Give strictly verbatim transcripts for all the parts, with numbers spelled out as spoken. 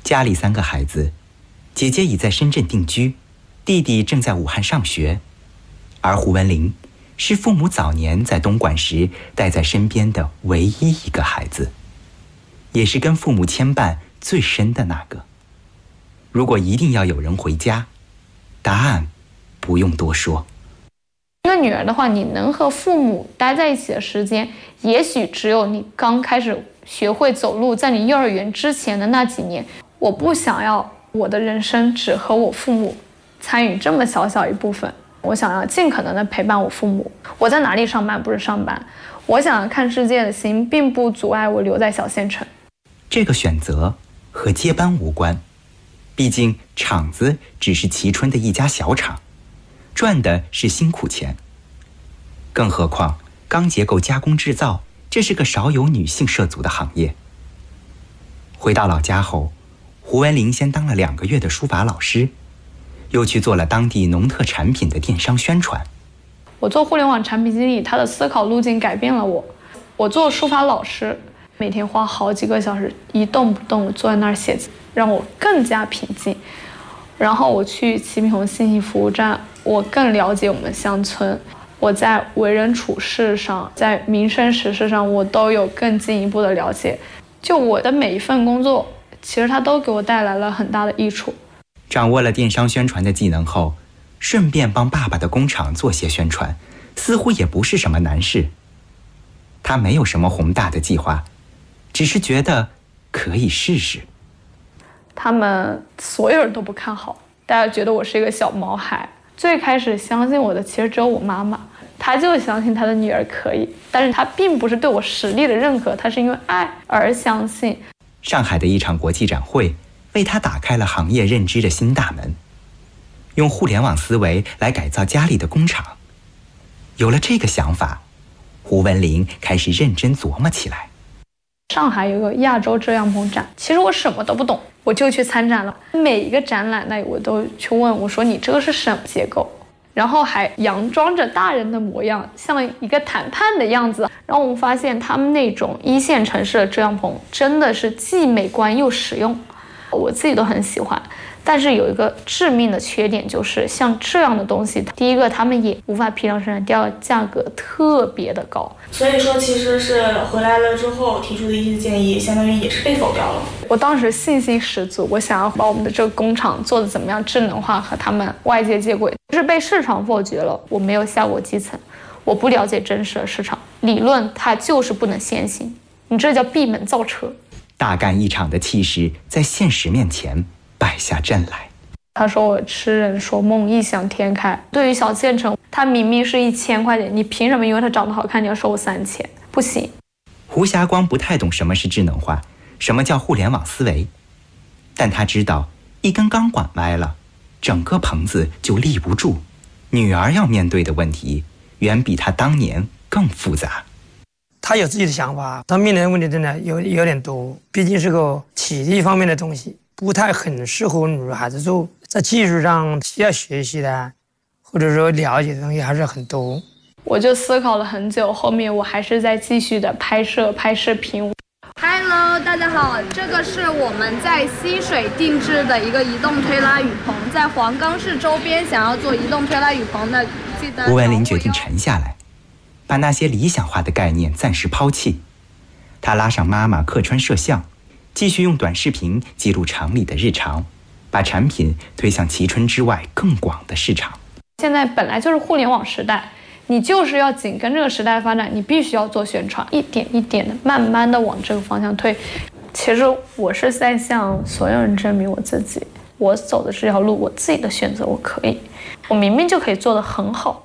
家里三个孩子，姐姐已在深圳定居，弟弟正在武汉上学，而胡文林是父母早年在东莞时带在身边的唯一一个孩子，也是跟父母牵绊最深的那个。如果一定要有人回家，答案不用多说。 一个女儿的话，你能和父母待在一起的时间，也许只有你刚开始学会走路，在你幼儿园之前的那几年。我不想要我的人生只和我父母参与这么小小一部分，我想要尽可能的陪伴我父母。我在哪里上班不是上班，我想要看世界的心并不阻碍我留在小县城。 这个选择和接班无关，毕竟厂子只是蕲春的一家小厂，赚的是辛苦钱。更何况钢结构加工制造，这是个少有女性涉足的行业。回到老家后，胡文林先当了两个月的书法老师，又去做了当地农特产品的电商宣传。 我做互联网产品经理，他的思考路径改变了我。我做书法老师，每天花好几个小时一动不动坐在那儿写字，让我更加平静。然后我去齐平红信息服务站，我更了解我们乡村。我在为人处事上，在民生实事上，我都有更进一步的了解。就我的每一份工作，其实它都给我带来了很大的益处。 掌握了电商宣传的技能后，顺便帮爸爸的工厂做些宣传，似乎也不是什么难事。他没有什么宏大的计划，只是觉得可以试试。 他们所有人都不看好，大家觉得我是一个小毛孩。最开始相信我的其实只有我妈妈，她就相信她的女儿可以，但是她并不是对我实力的认可，她是因为爱而相信。 上海的一场国际展会为他打开了行业认知的新大门，用互联网思维来改造家里的工厂。有了这个想法，胡文林开始认真琢磨起来。 上海有个亚洲遮阳棚展，其实我什么都不懂，我就去参展了。每一个展览那我都去问，我说你这个是什么结构，然后还佯装着大人的模样，像一个谈判的样子。然后我们发现他们那种一线城市的遮阳棚真的是既美观又实用，我自己都很喜欢。但是有一个致命的缺点，就是像这样的东西，第一个他们也无法批量生产，第二个价格特别的高。 所以说其实是回来了之后提出的一些建议，相当于也是被否掉了。 我当时信心十足，我想要把我们的这个工厂做得怎么样智能化，和他们外界接轨，就是被市场否决了。我没有下过基层，我不了解真实的市场，理论它就是不能先行，你这叫闭门造车。 大干一场的气势在现实面前败下阵来。 他说我痴人说梦，异想天开。对于小县城，他明明是一千块钱，你凭什么因为他长得好看你要收我三千？不行。 胡霞光不太懂什么是智能化，什么叫互联网思维，但他知道一根钢管歪了，整个棚子就立不住。女儿要面对的问题远比他当年更复杂。 他有自己的想法，他面临的问题真的有有点多，毕竟是个体力方面的东西，不太很适合女孩子做。在技术上需要学习的，或者说了解的东西还是很多。 我就思考了很久，后面我还是在继续的拍摄拍视频。 Hello， 大家好，这个是我们在溪水定制的一个移动推拉雨棚，在黄冈市周边想要做移动推拉雨棚的，记得。 胡文林决定沉下来，把那些理想化的概念暂时抛弃。他拉上妈妈客串摄像，继续用短视频记录厂里的日常，把产品推向蕲春之外更广的市场。 现在本来就是互联网时代，你就是要紧跟这个时代发展，你必须要做宣传，一点一点的慢慢的往这个方向推。其实我是在向所有人证明我自己，我走的这条路，我自己的选择我可以，我明明就可以做得很好。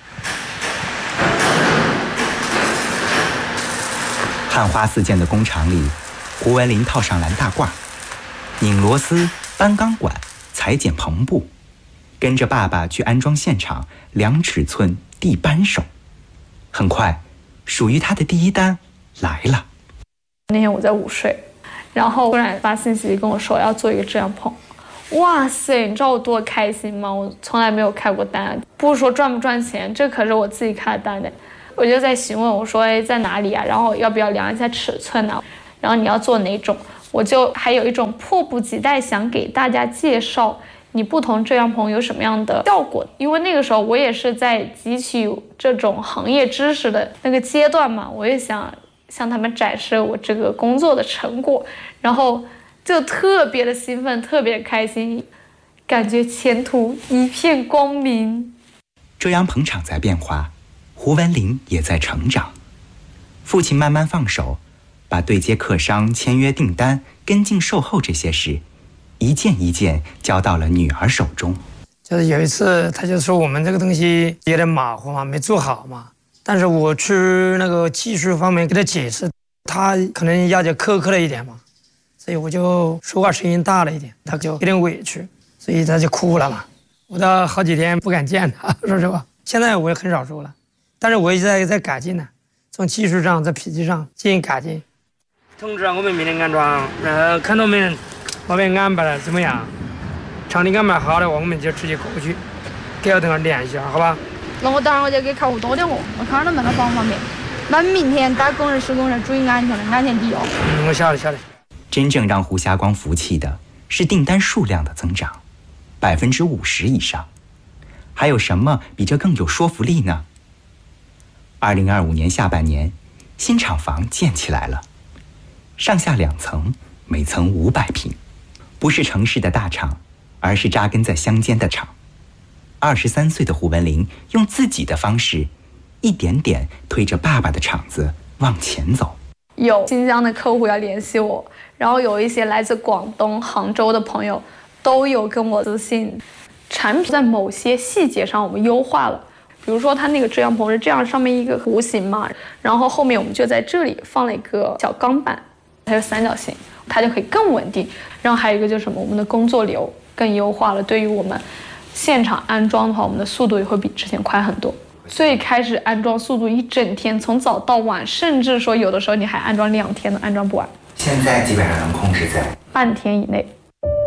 汉花四溅的工厂里，胡文林套上蓝大褂，拧螺丝、搬钢管、裁剪棚布，跟着爸爸去安装现场量尺寸、递扳手。很快，属于他的第一单来了。 那天我在午睡，然后突然发信息跟我说要做一个遮阳棚。哇塞，你知道我多开心吗？我从来没有开过单，不是说赚不赚钱，这可是我自己开的单的。我就在询问我说，哎，在哪里啊？然后要不要量一下尺寸呢、啊？然后你要做哪种？ 我就还有一种迫不及待想给大家介绍你不同遮阳棚有什么样的效果，因为那个时候我也是在汲取这种行业知识的那个阶段嘛，我也想向他们展示我这个工作的成果，然后就特别的兴奋，特别开心，感觉前途一片光明。 遮阳棚厂在变化，胡文林也在成长。父亲慢慢放手，把对接客商、签约订单、跟进售后这些事一件一件交到了女儿手中。 就是有一次他就说我们这个东西有点马虎嘛，没做好嘛，但是我去那个技术方面给他解释，他可能要求苛刻了一点嘛，所以我就说话声音大了一点，他就有点委屈，所以他就哭了嘛。我倒好几天不敢见他，说实话，现在我也很少说了，但是我一直在在改进呢，从技术上在脾气上进行改进。通知我们明天安装，然后看他们那边安排的怎么样，场地安排好的话，我们就直接过去，给我等会联系一下，好吧？ 那我当然我就给客户多点货，我看他们那个方方面。那明天带工人施工人注意安全的，安全第一哦。 嗯，我晓得晓得。 真正让胡霞光服气的是订单数量的增长，百分之五十以上。还有什么比这更有说服力呢？二零二五年下半年，新厂房建起来了，上下两层，每层五百平，不是城市的大厂，而是扎根在乡间的厂。二十三岁的胡文林用自己的方式，一点点推着爸爸的厂子往前走。 有新疆的客户要联系我，然后有一些来自广东、杭州的朋友都有跟我私信。产品在某些细节上我们优化了，比如说它那个遮阳棚是这样，上面一个弧形嘛，然后后面我们就在这里放了一个小钢板，它是三角形，它就可以更稳定。然后还有一个就是什么，我们的工作流更优化了，对于我们现场安装的话，我们的速度也会比之前快很多。最开始安装速度一整天，从早到晚，甚至说有的时候你还安装两天都安装不完。 现在基本上能控制在半天以内。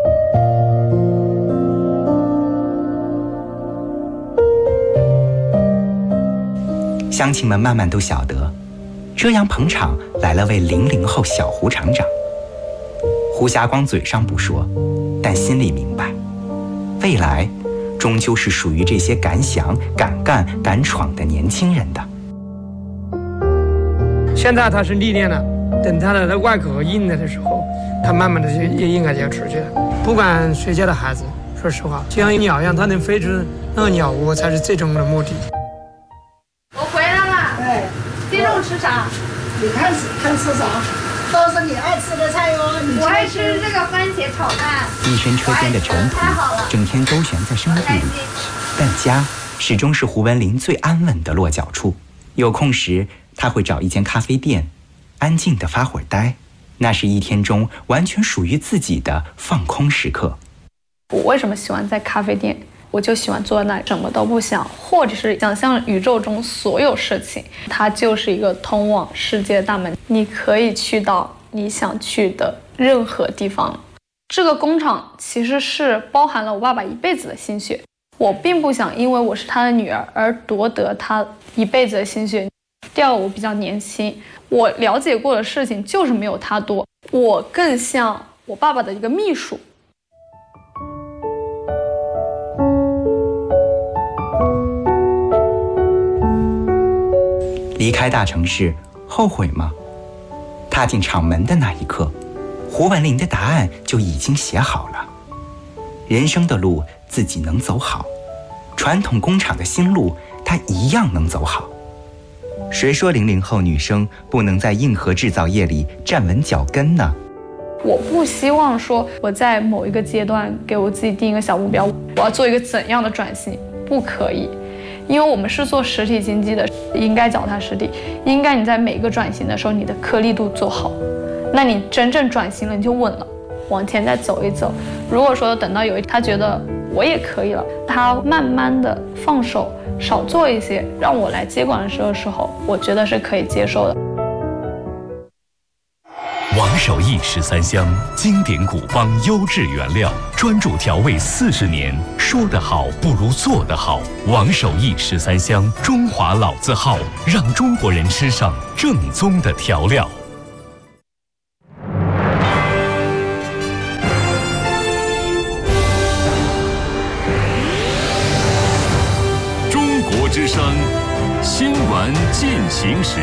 乡亲们慢慢都晓得，遮阳棚厂来了位零零后小胡厂长。胡霞光嘴上不说，但心里明白，未来终究是属于这些敢想、敢干、敢闯的年轻人的。 现在他是历练了，等他的外壳硬了的时候，他慢慢的就也应该就要出去了。不管谁家的孩子，说实话，就像鸟一样，它能飞出那个鸟窝才是最终的目的。 我回来了。 哎， 今中午吃啥？ 你看看吃啥，都是你爱吃的菜哟。你我爱吃这个番茄炒蛋。 一身车间的尘土，整天周旋在生活里，但家始终是胡文林最安稳的落脚处。有空时，他会找一间咖啡店，安静地发会儿呆，那是一天中完全属于自己的放空时刻。 我为什么喜欢在咖啡店？我就喜欢坐在那里什么都不想，或者是想象宇宙中所有事情，它就是一个通往世界的大门，你可以去到你想去的任何地方。这个工厂其实是包含了我爸爸一辈子的心血，我并不想因为我是他的女儿而夺得他一辈子的心血。第二，我比较年轻，我了解过的事情就是没有他多，我更像我爸爸的一个秘书。 离开大城市，后悔吗？踏进厂门的那一刻，胡文林的答案就已经写好了。人生的路自己能走好，传统工厂的新路他一样能走好。谁说零零后女生不能在硬核制造业里站稳脚跟呢？ 我不希望说我在某一个阶段给我自己定一个小目标，我要做一个怎样的转型，不可以。因为我们是做实体经济的，应该脚踏实地，应该你在每一个转型的时候，你的颗粒度做好，那你真正转型了，你就稳了，往前再走一走。如果说等到有一天他觉得我也可以了，他慢慢的放手，少做一些，让我来接管的时候时候，我觉得是可以接受的。 王守义十三香，经典古方优质原料，专注调味四十年。说得好不如做得好。王守义十三香，中华老字号，让中国人吃上正宗的调料。 进行时。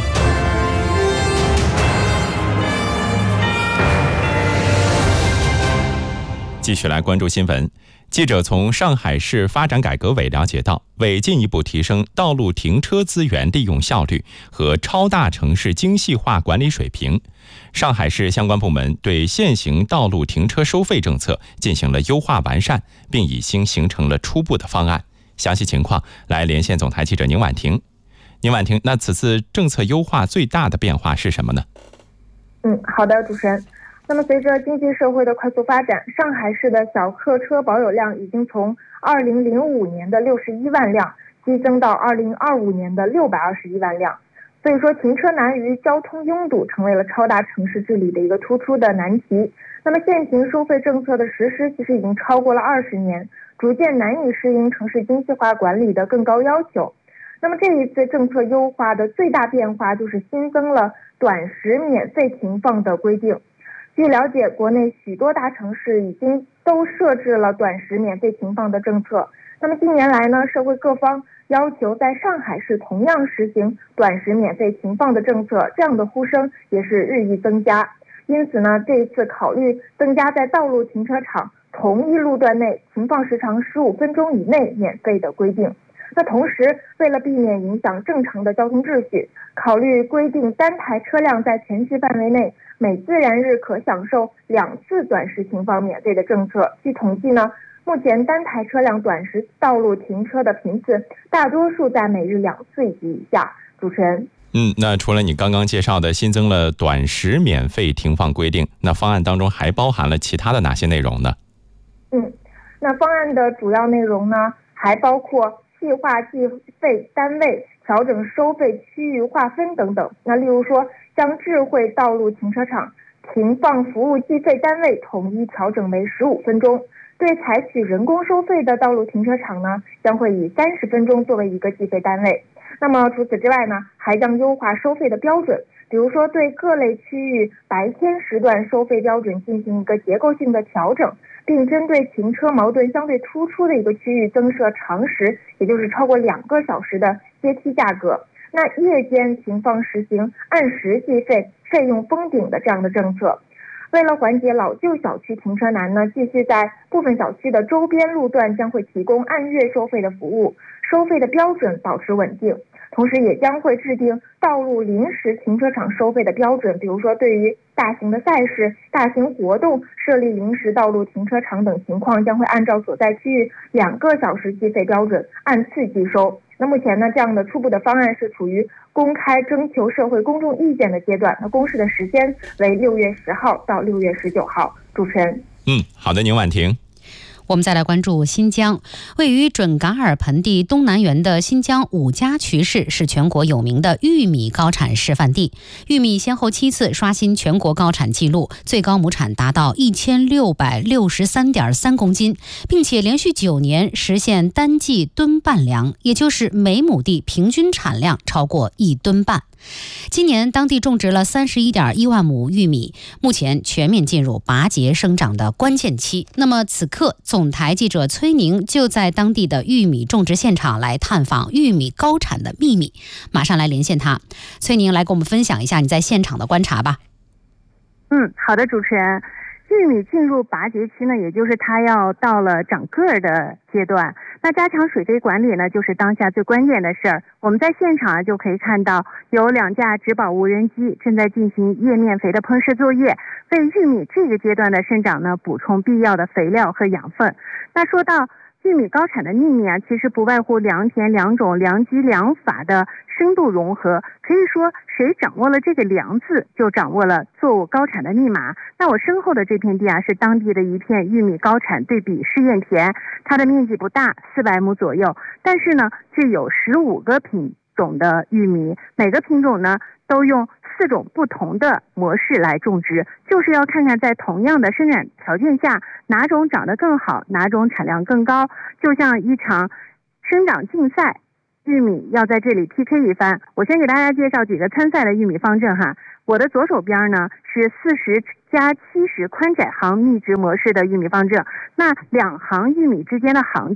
继续来关注新闻。记者从上海市发展改革委了解到，为进一步提升道路停车资源利用效率和超大城市精细化管理水平，上海市相关部门对现行道路停车收费政策进行了优化完善，并已经形成了初步的方案。详细情况来连线总台记者宁婉婷。宁婉婷，那此次政策优化最大的变化是什么呢？ 嗯，好的，主持人。那么随着经济社会的快速发展，上海市的小客车保有量已经从二零零五年的六十一万辆激增到二零二五年的六百二十一万辆。所以说停车难于交通拥堵成为了超大城市治理的一个突出的难题。那么现行收费政策的实施其实已经超过了二十年，逐渐难以适应城市精细化管理的更高要求。那么这一次政策优化的最大变化就是新增了短时免费停放的规定。据了解，国内许多大城市已经都设置了短时免费停放的政策。那么近年来呢，社会各方要求在上海市同样实行短时免费停放的政策，这样的呼声也是日益增加。因此呢，这一次考虑增加在道路停车场同一路段内停放时长十五分钟以内免费的规定。那同时，为了避免影响正常的交通秩序，考虑规定单台车辆在全区范围内每自然日可享受两次短时停放免费的政策。据统计呢，目前单台车辆短时道路停车的频次大多数在每日两次以及以下。主持人。 嗯，那除了你刚刚介绍的新增了短时免费停放规定，那方案当中还包含了其他的哪些内容呢？ 嗯，那方案的主要内容呢，还包括细化计费单位、调整收费区域划分等等。那例如说，将智慧道路停车场停放服务计费单位统一调整为十五分钟。对采取人工收费的道路停车场呢，将会以三十分钟作为一个计费单位。那么除此之外呢，还将优化收费的标准，比如说对各类区域白天时段收费标准进行一个结构性的调整，并针对停车矛盾相对突出的一个区域增设常时，也就是超过两个小时的阶梯价格。那夜间停放实行按时计费、费用封顶的这样的政策。为了缓解老旧小区停车难呢，继续在部分小区的周边路段将会提供按月收费的服务，收费的标准保持稳定。同时也将会制定道路临时停车场收费的标准，比如说对于大型的赛事、大型活动设立临时道路停车场等情况，将会按照所在区域两个小时计费标准按次计收。那目前呢，这样的初步的方案是处于公开征求社会公众意见的阶段，那公示的时间为六月十号到六月十九号。主持人。 嗯，好的，宁婉婷。 我们再来关注新疆，位于准噶尔盆地东南缘的新疆五家渠市是全国有名的玉米高产示范地。玉米先后七次刷新全国高产纪录，最高亩产达到一千六百六十三点三公斤，并且连续九年实现单季吨半粮，也就是每亩地平均产量超过一吨半。今年当地种植了三十一点一万亩玉米，目前全面进入拔节生长的关键期。那么此刻，总台记者崔宁就在当地的玉米种植现场来探访玉米高产的秘密，马上来连线他。崔宁来跟我们分享一下你在现场的观察吧。 嗯，好的，主持人。玉米进入拔节期呢，也就是它要到了长个儿的阶段。那加强水肥管理呢，就是当下最关键的事儿。我们在现场就可以看到，有两架植保无人机正在进行叶面肥的喷施作业，为玉米这个阶段的生长呢补充必要的肥料和养分。那说到玉米高产的秘密啊，其实不外乎良田良种、良机良法的深度融合。可以说，谁掌握了这个良字，就掌握了作物高产的密码。那我身后的这片地啊，是当地的一片玉米高产对比试验田，它的面积不大，四百亩左右，但是呢，却有十五个品种的玉米，每个品种呢都用四种不同的模式来种植，就是要看看在同样的生长条件下，哪种长得更好，哪种产量更高，就像一场生长竞赛。玉米要在这里 P K 一番。我先给大家介绍几个参赛的玉米方阵哈。我的左手边呢是四十加七十宽窄行密植模式的玉米方阵，那两行玉米之间的行距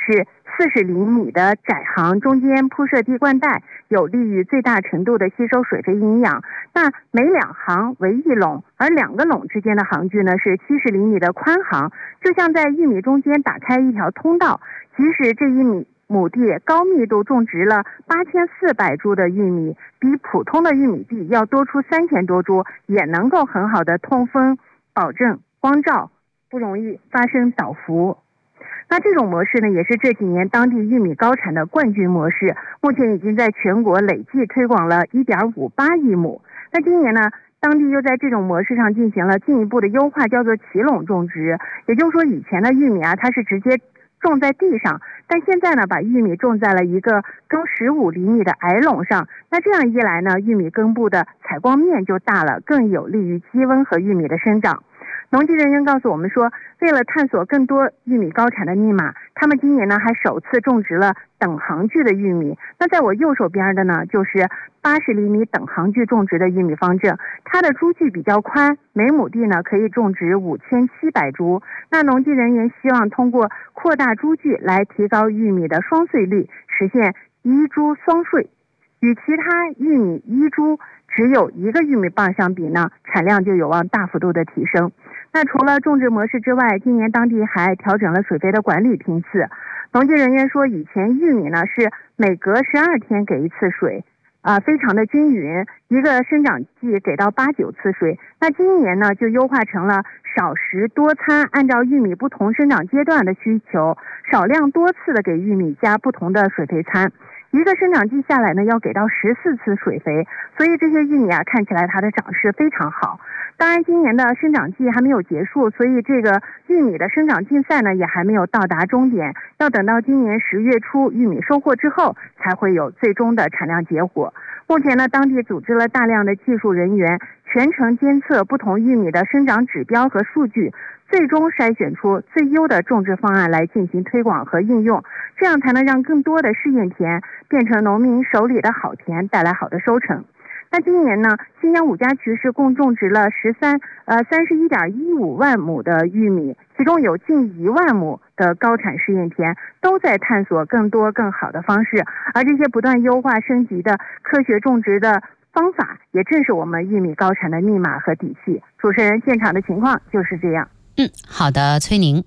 是四十厘米的窄行，中间铺设地灌带，有利于最大程度的吸收水分营养。那每两行为一垄，而两个垄之间的行距呢是七十厘米的宽行，就像在玉米中间打开一条通道。即使这一米亩地高密度种植了八千四百株的玉米，比普通的玉米地要多出三千多株，也能够很好的通风，保证光照，不容易发生倒伏。那这种模式呢，也是这几年当地玉米高产的冠军模式，目前已经在全国累计推广了 一点五八亿亩。那今年呢，当地又在这种模式上进行了进一步的优化，叫做齐垄种植。也就是说，以前的玉米啊，它是直接种在地上，但现在呢，把玉米种在了一个高十五厘米的矮垄上。那这样一来呢，玉米根部的采光面就大了，更有利于基温和玉米的生长。农技人员告诉我们说，为了探索更多玉米高产的密码，他们今年呢还首次种植了等行距的玉米。那在我右手边的呢，就是八十厘米等行距种植的玉米方正，它的株距比较宽，每亩地呢可以种植五千七百株。那农技人员希望通过扩大株距来提高玉米的双穗率，实现一株双穗。与其他玉米一株只有一个玉米棒相比呢，产量就有望大幅度的提升。那除了种植模式之外，今年当地还调整了水肥的管理频次。农技人员说，以前玉米呢是每隔十二天给一次水，啊、呃，非常的均匀，一个生长季给到八九次水。那今年呢就优化成了少食多餐，按照玉米不同生长阶段的需求，少量多次的给玉米加不同的水肥餐。一个生长季下来呢，要给到十四次水肥，所以这些玉米啊，看起来它的长势非常好。当然，今年的生长季还没有结束，所以这个玉米的生长竞赛呢，也还没有到达终点，要等到今年十月初玉米收获之后，才会有最终的产量结果。目前呢，当地组织了大量的技术人员，全程监测不同玉米的生长指标和数据，最终筛选出最优的种植方案来进行推广和应用，这样才能让更多的试验田变成农民手里的好田，带来好的收成。那今年呢，新疆五家渠市共种植了十三呃三十一点一五万亩的玉米，其中有近一万亩的高产试验田，都在探索更多更好的方式。而这些不断优化升级的科学种植的方法，也正是我们玉米高产的密码和底气。主持人，现场的情况就是这样。 嗯，好的，崔宁。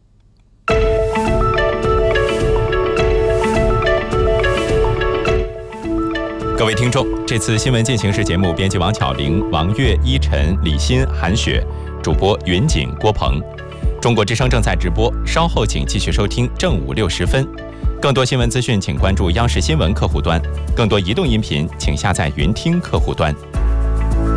各位听众，这次新闻进行时节目编辑王巧玲、王悦、依晨、李欣、韩雪，主播云锦、郭鹏。中国之声正在直播，稍后请继续收听正午六时分。更多新闻资讯，请关注央视新闻客户端；更多移动音频，请下载云听客户端。